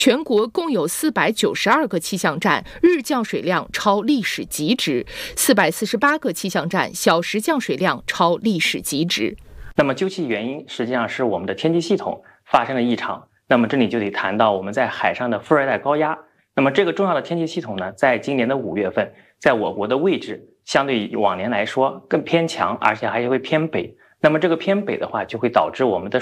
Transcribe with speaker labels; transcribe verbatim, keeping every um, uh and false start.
Speaker 1: 全国共有四百九十二个气象站日降水量超历史极值，四百四十八个气象站小时降水量超历史极值。
Speaker 2: 那么究其原因，实际上是我们的天气系统发生了异常。那么这里就得谈到我们在海上的副热带高压。那么这个重要的天气系统呢，在今年的五月份，在我国的位置相对于往年来说更偏强，而且还会偏北。那么这个偏北的话，就会导致我们的